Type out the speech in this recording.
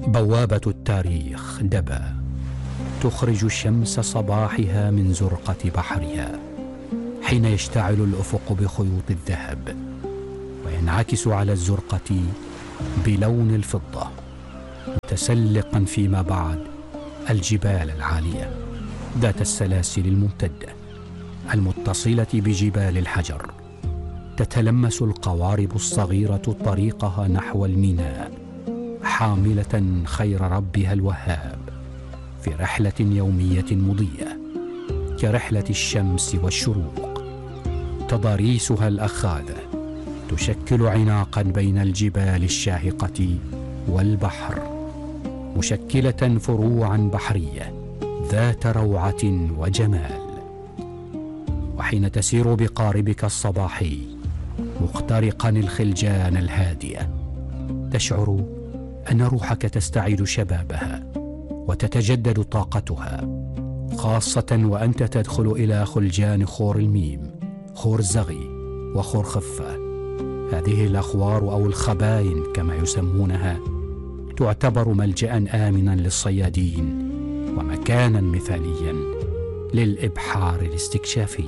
بوابة التاريخ دبا تخرج الشمس صباحها من زرقة بحرها حين يشتعل الأفق بخيوط الذهب وينعكس على الزرقة بلون الفضة، متسلقا فيما بعد الجبال العالية ذات السلاسل الممتدة المتصلة بجبال الحجر. تتلمس القوارب الصغيرة طريقها نحو الميناء حاملة خير ربها الوهاب في رحلة يومية مضيئة كرحلة الشمس والشروق. تضاريسها الأخاذة تشكل عناقا بين الجبال الشاهقة والبحر، مشكلة فروعا بحرية ذات روعة وجمال. وحين تسير بقاربك الصباحي مخترقا الخلجان الهادئة تشعر أن روحك تستعيد شبابها وتتجدد طاقتها، خاصة وأنت تدخل إلى خلجان خور الميم، خور زغي، وخور خفة. هذه الأخوار أو الخباين كما يسمونها تعتبر ملجأ آمنا للصيادين ومكانا مثاليا للإبحار الاستكشافي.